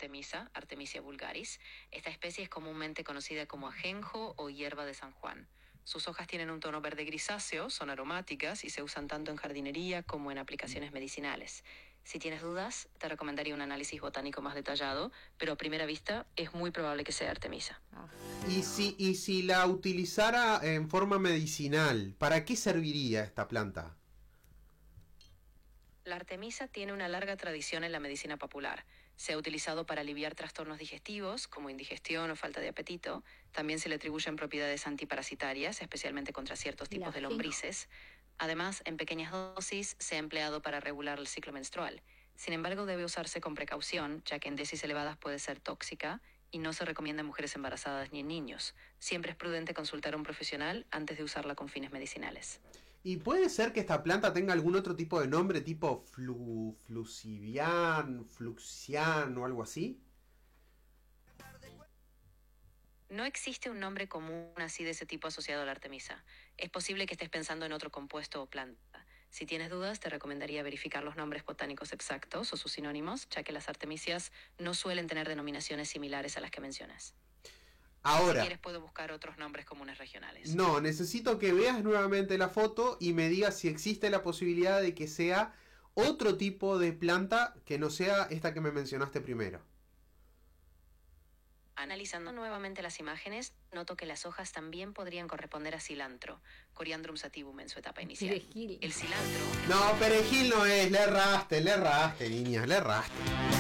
Artemisa, Artemisia vulgaris. Esta especie es comúnmente conocida como ajenjo o hierba de San Juan. Sus hojas tienen un tono verde grisáceo, son aromáticas y se usan tanto en jardinería como en aplicaciones medicinales. Si tienes dudas, te recomendaría un análisis botánico más detallado, pero a primera vista es muy probable que sea Artemisa. Y si la utilizara en forma medicinal, ¿para qué serviría esta planta? La Artemisa tiene una larga tradición en la medicina popular. Se ha utilizado para aliviar trastornos digestivos, como indigestión o falta de apetito. También se le atribuyen propiedades antiparasitarias, especialmente contra ciertos tipos de lombrices. Además, en pequeñas dosis se ha empleado para regular el ciclo menstrual. Sin embargo, debe usarse con precaución, ya que en dosis elevadas puede ser tóxica y no se recomienda en mujeres embarazadas ni en niños. Siempre es prudente consultar a un profesional antes de usarla con fines medicinales. ¿Y puede ser que esta planta tenga algún otro tipo de nombre, tipo fluxian o algo así? No existe un nombre común así de ese tipo asociado a la Artemisa. Es posible que estés pensando en otro compuesto o planta. Si tienes dudas, te recomendaría verificar los nombres botánicos exactos o sus sinónimos, ya que las artemisias no suelen tener denominaciones similares a las que mencionas. Ahora, si quieres, puedo buscar otros nombres comunes regionales. No, necesito que veas nuevamente la foto y me digas si existe la posibilidad de que sea otro tipo de planta que no sea esta que me mencionaste primero. Analizando nuevamente las imágenes, noto que las hojas también podrían corresponder a cilantro, Coriandrum sativum en su etapa inicial. Perejil. El cilantro... No, perejil no es, le erraste, niña, le erraste.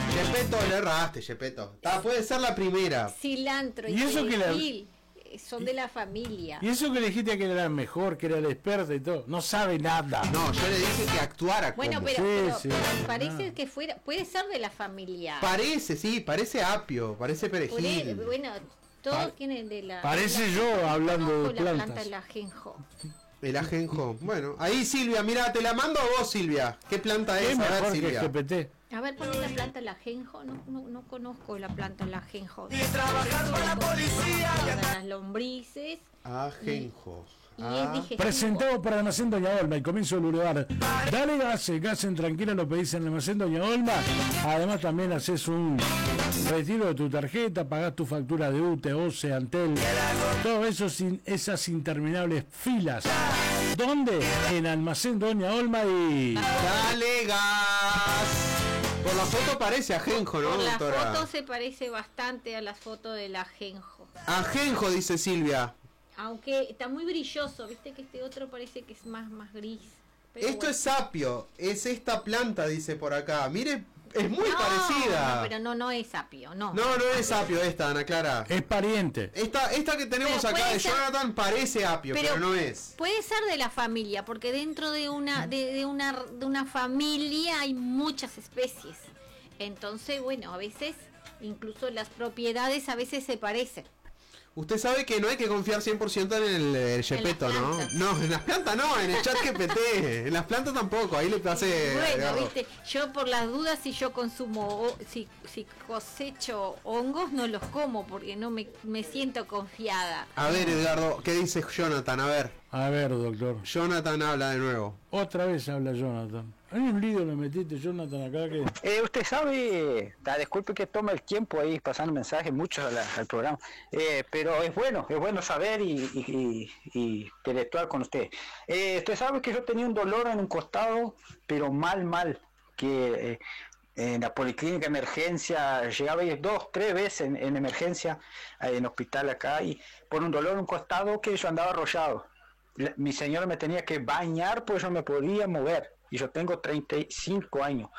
Gepetto. Puede ser la primera. Cilantro y eso perejil son de la familia. Y eso que le dijiste que era el mejor, que era el experto y todo, no sabe nada. No, yo le dije que actuara bueno, como. pero Sí, parece que puede ser de la familia. Parece apio, parece perejil. Bueno, todos tienen de la... Parece yo hablando de plantas. La planta del ajenjo. El ajenjo. Bueno, ahí Silvia, mira, te la mando a vos, Silvia. ¿Qué planta es? Es A ver, mejor que Silvia. GPT. A ver, ponle la planta del ajenjo. No conozco la planta del ajenjo. Y trabajar con la policía. Las lombrices. Ajenjo. Y es digestivo. Presentado para Almacén Doña Olma, el comienzo del bulevar. Dale gasen tranquilo, lo pedís en Almacén Doña Olma. Además también haces un retiro de tu tarjeta, pagás tu factura de UTE, OCE, Antel. Todo eso sin esas interminables filas. ¿Dónde? En Almacén Doña Olma y... Dale gas. Por la foto parece ajenjo, ¿no, Por la doctora? foto se parece bastante a la foto del ajenjo. Ajenjo, dice Silvia. Aunque está muy brilloso, viste que este otro parece que es más gris. Pero Esto bueno. es apio, es esta planta, dice por acá. Mire, es muy No, parecida. No, pero no es apio, no. No es apio esta, Ana Clara. Es pariente. Esta que tenemos Pero acá puede de ser- Jonathan parece apio, pero no es. Puede ser de la familia, porque dentro de una familia hay muchas especies. Entonces, bueno, a veces incluso las propiedades a veces se parecen. Usted sabe que no hay que confiar 100% en el Gepetto, ¿no? plantas. No, en las plantas no, en el chat GPT. En las plantas tampoco, ahí le pasé. Bueno, viste, yo por las dudas si yo consumo, si cosecho hongos no los como porque no me siento confiada. A ver, Edgardo, ¿qué dice Jonathan? A ver, doctor. Jonathan habla de nuevo. Otra vez habla Jonathan. Hay un lío le metiste, Jonathan, acá que... Usted sabe, disculpe que tome el tiempo ahí pasando mensajes muchos al programa, pero es bueno saber y interactuar con usted. Usted sabe que yo tenía un dolor en un costado, pero mal, que en la policlínica de emergencia llegaba a ir 2-3 veces en emergencia, en hospital acá, y por un dolor en un costado que yo andaba arrollado. Mi señora me tenía que bañar porque yo me podía mover, y yo tengo 35 años.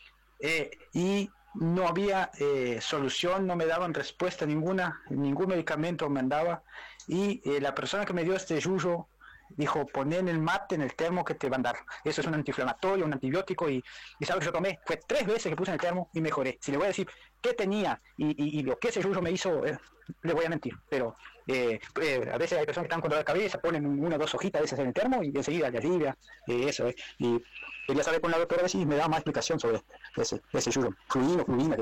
Y no había solución, no me daban respuesta ninguna, ningún medicamento me andaba, y la persona que me dio este yuyo dijo, poné en el mate, en el termo que te van a dar, eso es un antiinflamatorio, un antibiótico, y sabe que yo tomé, fue 3 veces que puse en el termo y mejoré. Si le voy a decir qué tenía y lo que ese yuyo me hizo, le voy a mentir, pero a veces hay personas que están con dolor de cabeza, ponen 1 o 2 hojitas de esas en el termo y enseguida le alivia, eso y quería saber con la doctora si me da más explicación sobre ese yuyo, fluina.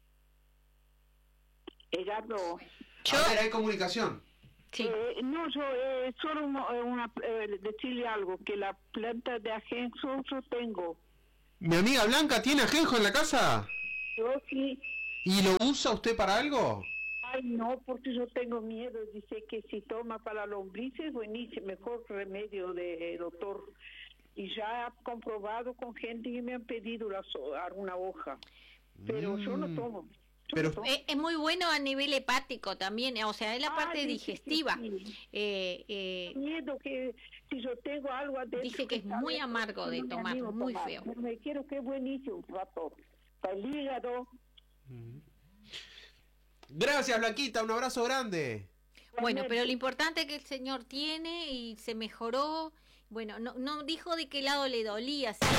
Edgardo, A ver, hay comunicación. Sí. no, yo solo decirle algo, que la planta de ajenjo yo tengo. ¿Mi amiga Blanca tiene ajenjo en la casa? Yo sí, ¿Y lo usa usted para algo? Ay, no, porque yo tengo miedo. Dice que si toma para lombrices es buenísimo, mejor remedio de doctor. Y ya he comprobado con gente que me han pedido una hoja. Pero yo no tomo. Pero Es muy bueno a nivel hepático también, o sea, es la parte digestiva. Miedo que si yo tengo algo adentro. Dice que es muy amargo de tomar, muy feo. Me quiero que es buenísimo para todo. Para el hígado. Gracias, Blanquita, un abrazo grande. Bueno, pero lo importante es que el señor tiene y se mejoró. Bueno, no dijo de qué lado le dolía, si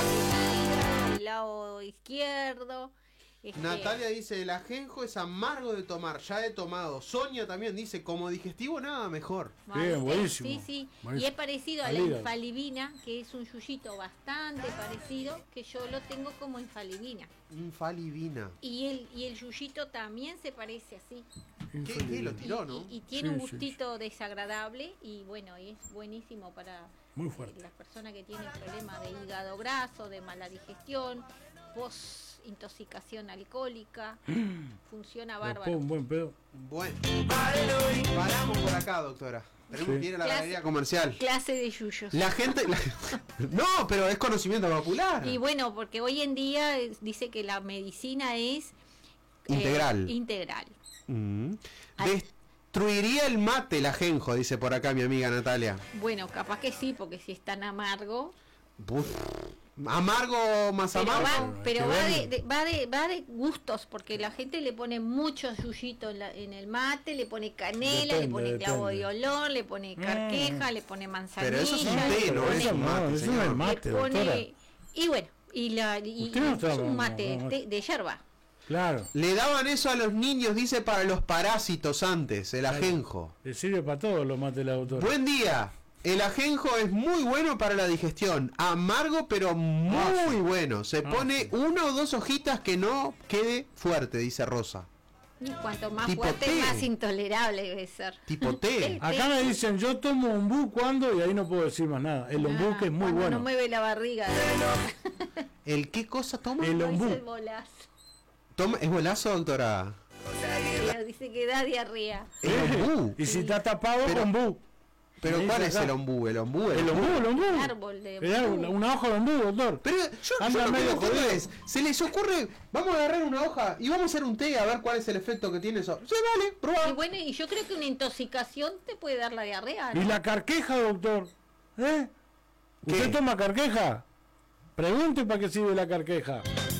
el lado izquierdo. Natalia dice, el ajenjo es amargo de tomar, ya he tomado. Sonia también dice, como digestivo nada mejor. Bien, buenísimo. Sí. Buenísimo. Y es parecido a la Alida. infalibina, que es un yuyito bastante parecido, que yo lo tengo como infalibina. Infalibina. Y el yuyito también se parece así. ¿Qué? Lo tiró, ¿no? Y tiene Sí, un sí, gustito desagradable y bueno, y es buenísimo para Muy fuerte. las personas que tienen problemas de hígado graso, de mala digestión, post-intoxicación alcohólica. Funciona Después bárbaro. un buen pedo. Bueno, paramos por acá, doctora. Tenemos Sí. que ir a la Clase- galería comercial. Clase de yuyos. La gente... No, pero es conocimiento popular. Y bueno, porque hoy en día dice que la medicina es Integral. integral. Mm. Ay. Destruiría el mate el ajenjo, dice por acá mi amiga Natalia. Bueno, capaz que sí, porque si es tan amargo. Uf. Amargo más Pero amargo. pero que va de gustos, porque la gente le pone mucho yuyito en el mate, le pone canela, le Depende, pone clavo de depende. olor, le pone carqueja, le pone manzanilla. Pero eso es un le té, no pone- es un mate, eso no es señor. mate, le pone- doctora. y bueno, y Usted no está- es un mate no, no. de yerba. Claro. Le daban eso a los niños, dice, para los parásitos antes, el ajenjo. Le sirve para todo los mates de la doctora. Buen día. El ajenjo es muy bueno para la digestión. Amargo, pero muy bueno. Se pone sí. 1 o 2 hojitas que no quede fuerte, dice Rosa. Y cuanto más Tipo fuerte, té. más intolerable debe ser. Tipo té. Acá me dicen, yo tomo ombú cuando, y ahí no puedo decir más nada. El ombú que es muy Cuando bueno. no mueve la barriga. ¿El qué cosa toma? El ombú. Dice el bolazo. ¿Es bolazo, doctora? Dice que da diarrea. El ombú. Y si está tapado, Pero- ombú. ¿Pero Me cuál dice es acá. el ombú? El ombú. El ombú. El árbol de El árbol, una hoja de ombú, doctor. Pero yo Anda lo que medio no entiendo jodido. es, se les ocurre, vamos a agarrar una hoja y vamos a hacer un té a ver cuál es el efecto que tiene eso. Sí, vale, Y probá. bueno, y yo creo que una intoxicación te puede dar la diarrea, ¿no? ¿Y la carqueja, doctor? ¿Eh? ¿Qué? ¿Usted toma carqueja? Pregunte para qué sirve la carqueja.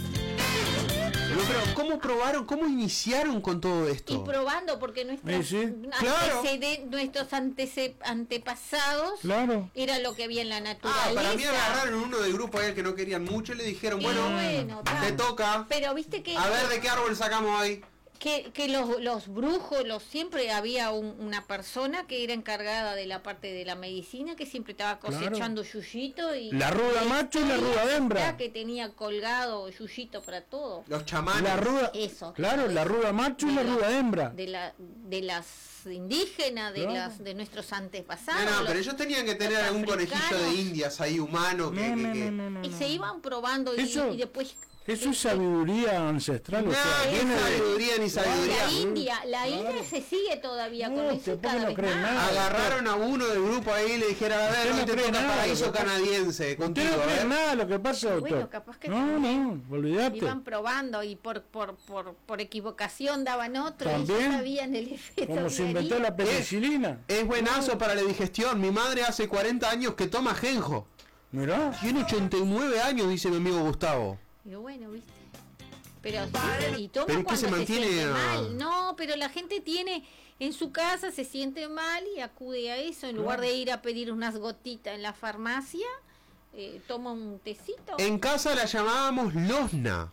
No, pero ¿cómo probaron, cómo iniciaron con todo Y esto? probando, porque nuestros, Sí, claro. nuestros antepasados Claro. era lo que había en la naturaleza. Ah, para mí agarraron uno del grupo ahí que no querían mucho y le dijeron, Y bueno, ta. te toca, Pero viste que a ver de qué árbol sacamos ahí. que los brujos, siempre había una persona que era encargada de la parte de la medicina, que siempre estaba cosechando yuyito y La ruda macho y la ruda hembra. que tenía colgado yuyito para todo. Los chamanes. La ruda. Eso. Claro, la ruda macho y la ruda hembra. De las indígenas, Claro. de nuestros antepasados. No, los- pero ellos tenían que tener los algún conejillo de africanos. indias ahí humano que... Y se iban probando Eso- y después Eso es sabiduría ancestral. O sea, No, ni viene de- sabiduría ni sabiduría. la India se sigue todavía con No, eso ¿por qué cada no vez creen más. nada? Agarraron a uno del grupo ahí y le dijeron, a ver, Usted no hoy te cree toca nada, paraíso doctor. canadiense Usted contigo, no a cree ver. nada lo que pasa, doctor. Bueno, capaz que no, olvídate. Iban probando y por equivocación daban otro y También, ya sabían el efecto. Como que se inventó haría. la penicilina. Es buenazo para la digestión. Mi madre hace 40 años que toma ajenjo. Mirá. Tiene 89 años, dice mi amigo Gustavo. Digo, bueno, viste. Pero sí, y toma Pero es que cuando se mantiene siente a- mal. No, pero la gente tiene en su casa, se siente mal y acude a eso. En lugar de ir a pedir unas gotitas en la farmacia, toma un tecito. En casa la llamábamos Losna.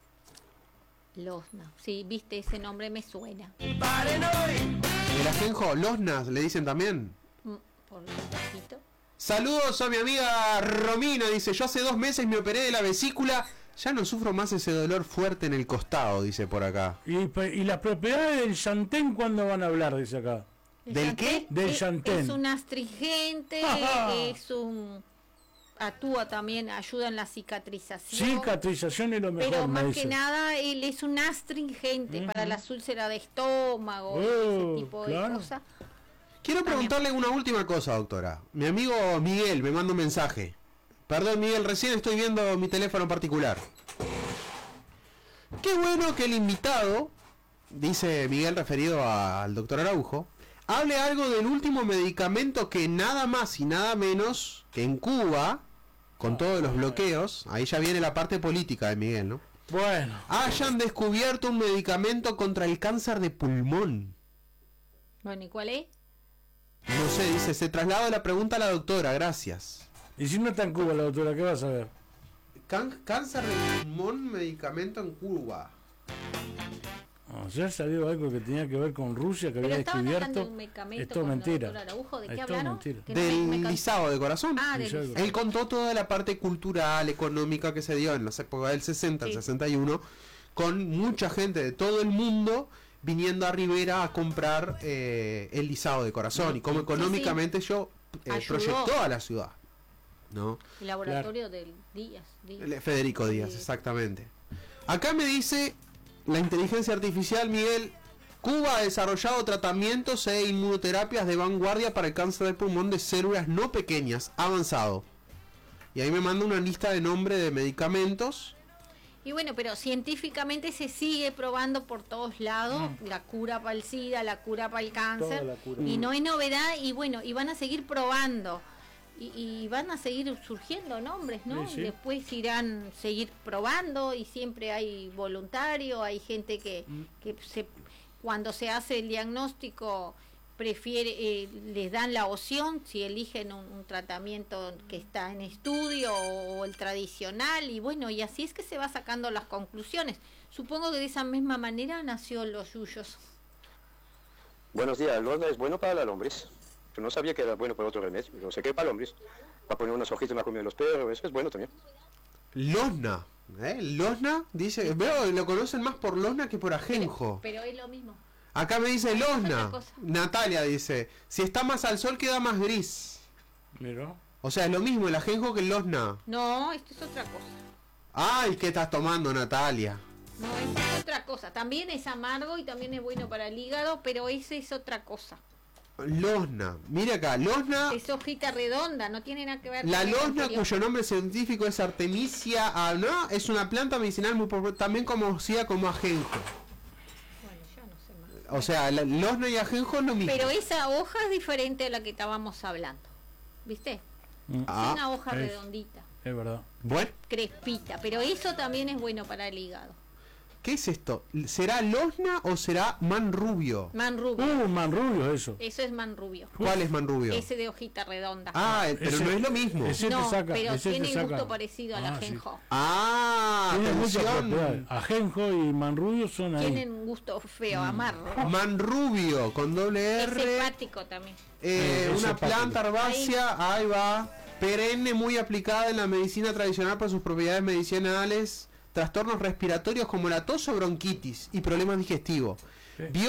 Losna. Sí, viste, ese nombre me suena. El ajenjo, Losna, le dicen también. Por un poquito. Saludos a mi amiga Romina, dice, yo hace 2 meses me operé de la vesícula, ya no sufro más ese dolor fuerte en el costado, dice por acá. Y las propiedades del Chantén, ¿cuándo van a hablar? Dice acá. ¿Del qué? Del Es Chantén. un astringente, es un actúa también, ayuda en la cicatrización. Cicatrización es lo mejor, Pero me más dice. que nada, él es un astringente para las úlceras de estómago, ese tipo de claro. cosas. Quiero preguntarle una última cosa, doctora. Mi amigo Miguel me manda un mensaje. Perdón, Miguel, recién estoy viendo mi teléfono particular. Qué bueno que el invitado, dice Miguel referido al doctor Araujo, hable algo del último medicamento que nada más y nada menos que en Cuba, con todos los bloqueos, ahí ya viene la parte política de Miguel, ¿no? Bueno. Hayan descubierto un medicamento contra el cáncer de pulmón. Bueno, ¿y cuál es? No sé, dice, se traslada la pregunta a la doctora, gracias. Y si no está en Cuba la doctora, ¿qué vas a ver? Cáncer de pulmón, medicamento en Cuba. Ayer salió algo que tenía que ver con Rusia, que Pero había estaban hablando descubierto. de un medicamento Esto es con la mentira. doctora Araujo, ¿de qué Esto es hablaron? mentira. Que Del lisado de corazón. Ah, del Lisado. lisado. Él contó toda la parte cultural, económica que se dio en las épocas del 60, el Sí. 61, con mucha gente de todo el mundo viniendo a Rivera a comprar el lisado de corazón y cómo económicamente yo Ayudó. proyectó a la ciudad, ¿no? El laboratorio del Díaz. Federico Díaz, Sí. exactamente. Acá me dice la inteligencia artificial, Miguel, Cuba ha desarrollado tratamientos e inmunoterapias de vanguardia para el cáncer del pulmón de células no pequeñas, avanzado. Y ahí me manda una lista de nombres de medicamentos. Y bueno, pero científicamente se sigue probando por todos lados la cura para el SIDA, la cura para el cáncer, Toda la cura. y no hay novedad, y bueno, y van a seguir probando, y van a seguir surgiendo nombres, ¿no? Sí, sí. Y después irán seguir probando, y siempre hay voluntario, hay gente que cuando se hace el diagnóstico prefiere, les dan la opción si eligen un tratamiento que está en estudio o el tradicional, y bueno, y así es que se va sacando las conclusiones. Supongo que de esa misma manera nació los yuyos. Buenos días, losna es bueno para la lombriz. Yo no sabía que era bueno para otro remedio, pero sé que para la lombriz. Para poner unas hojitas en la comida de los perros, eso es bueno también. Losna, Losna, dice, veo, lo conocen más por Losna que por ajenjo. Pero es lo mismo. Acá me dice otra Losna. cosa. Natalia dice, si está más al sol queda más gris. Mira. O sea, es lo mismo el ajenjo que el Losna. No, esto es otra cosa. Ay, ¿qué estás tomando, Natalia? No, esto es otra cosa. También es amargo y también es bueno para el hígado, pero ese es otra cosa. Losna. Mire acá, Losna. Es hojita redonda, no tiene nada que ver La con el losna, anterior. cuyo nombre científico es Artemisia ¿no? Es una planta medicinal muy popular, también conocida como ajenjo. Bueno, yo no sé más. O sea, la losna y ajenjo es lo mismo. Pero esa hoja es diferente a la que estábamos hablando. ¿Viste? Ah, Es una hoja es. redondita, Es verdad. bueno, crespita, pero eso también es bueno para el hígado. ¿qué es esto? ¿Será losna o será manrubio? Manrubio. Manrubio eso. Eso es manrubio. ¿Cuál es manrubio? Ese de hojita redonda. Ah, pero Ese- no es lo mismo. ese- no, te saca, pero ese te tiene saca. gusto parecido al Ah, sí. ajenjo. Ah, Tiene muchas atención. propiedades. Ajenjo y manrubio son ahí. Tienen un gusto feo, amargo. Manrubio, con doble Es R. hepático también. Una es hepático. planta herbácea, ahí va, perenne, muy aplicada en la medicina tradicional por sus propiedades medicinales, trastornos respiratorios como la tos o bronquitis y problemas digestivos. Sí. Vio,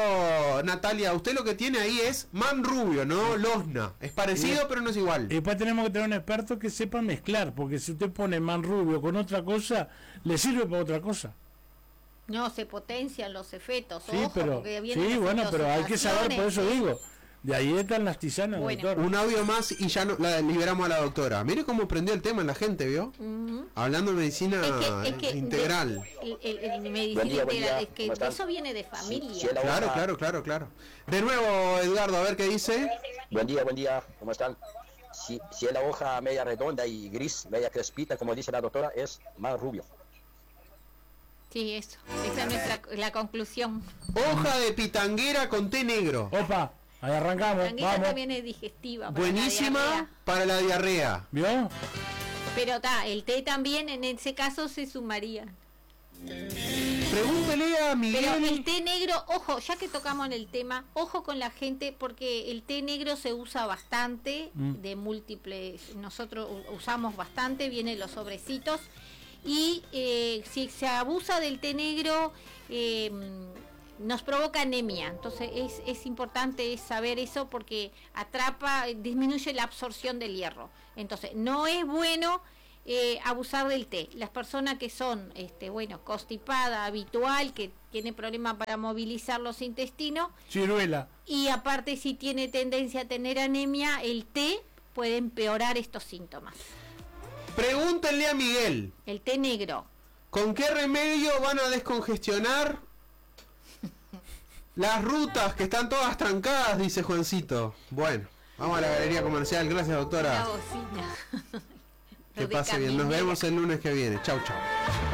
Natalia, usted lo que tiene ahí es manrubio, no losna. Es parecido, Sí. pero no es igual. Y después tenemos que tener un experto que sepa mezclar, porque si usted pone manrubio con otra cosa, le sirve para otra cosa. No, se potencian los efectos. Sí, ojo, pero porque vienen sí, las bueno, pero hay que saber, por eso intoxicaciones, digo. De ahí están las tisanas, Bueno. doctor. Un audio más y ya la liberamos a la doctora. Mire cómo prendió el tema en la gente, ¿vio? Ujú. Hablando de medicina Es que integral. el medicina Buen día, integral, es que ¿cómo están? eso viene de familia. Sí, la Claro, hoja- claro. De nuevo, Eduardo, a ver qué dice. Buen día, ¿cómo están? Si es la hoja media redonda y gris, media crespita, como dice la doctora, es más rubio. Sí, eso. Esa es la conclusión. Hoja de pitanguera con té negro. Opa, ahí arrancamos, La anguila vamos. también es digestiva. para la Buenísima diarrea. para la diarrea. ¿Vio? Pero el té también en ese caso se sumaría. Pregúntele a Pero Miguel. el té negro, ojo, ya que tocamos en el tema, ojo con la gente, porque el té negro se usa bastante, de múltiples, nosotros usamos bastante, vienen los sobrecitos, y si se abusa del té negro, nos provoca anemia. Entonces es importante saber eso porque disminuye la absorción del hierro. Entonces no es bueno abusar del té. Las personas que son constipada habitual, que tiene problemas para movilizar los intestinos, ciruela, y aparte si tiene tendencia a tener anemia, el té puede empeorar estos síntomas. Pregúntenle a Miguel. El té negro. ¿Con qué remedio van a descongestionar las rutas que están todas trancadas? Dice Juancito. Bueno, vamos a la galería comercial. Gracias, doctora. La bocina. Que pase bien. Nos vemos el lunes que viene. Chau, chau.